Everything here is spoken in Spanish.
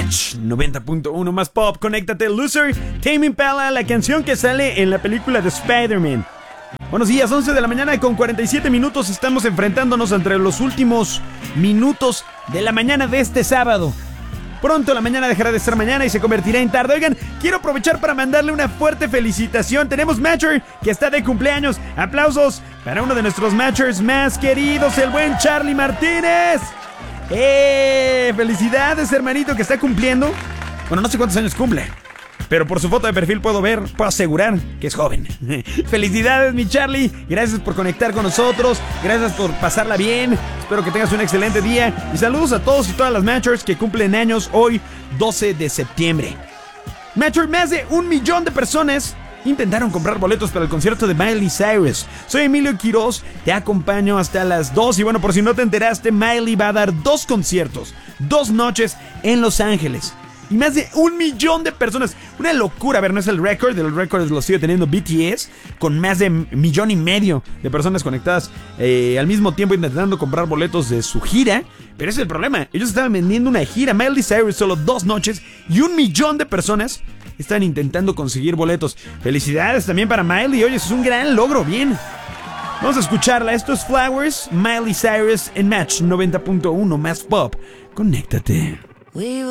Match 90.1 más pop. Conéctate, Loser, Tame Impala, la canción que sale en la película de Spider-Man. Buenos días, 11 de la mañana con 47 minutos. Estamos enfrentándonos entre los últimos minutos de la mañana de este sábado. Pronto la mañana dejará de ser mañana y se convertirá en tarde. Oigan, quiero aprovechar para mandarle una fuerte felicitación. Tenemos Matcher que está de cumpleaños. Aplausos para uno de nuestros Matchers más queridos, el buen Charlie Martínez. Felicidades, hermanito, que está cumpliendo. Bueno, no sé cuántos años cumple, pero por su foto de perfil puedo asegurar que es joven. Felicidades, mi Charlie. Gracias por conectar con nosotros. Gracias por pasarla bien. Espero que tengas un excelente día. Y saludos a todos y todas las Matchers que cumplen años hoy, 12 de septiembre. Matcher, más de 1 millón de personas intentaron comprar boletos para el concierto de Miley Cyrus. Soy Emilio Quiroz, te acompaño hasta las 2. Y bueno, por si no te enteraste, Miley va a dar 2 conciertos, 2 noches en Los Ángeles. Y más de 1 millón de personas. Una locura. A ver, no es el récord lo sigue teniendo BTS, con más de 1,5 millones de personas conectadas al mismo tiempo intentando comprar boletos de su gira. Pero ese es el problema. Ellos estaban vendiendo una gira. Miley Cyrus solo 2 noches y 1 millón de personas están intentando conseguir boletos. Felicidades también para Miley. Oye, eso es un gran logro. Bien. Vamos a escucharla. Esto es Flowers, Miley Cyrus en Match 90.1 más pop. Conéctate.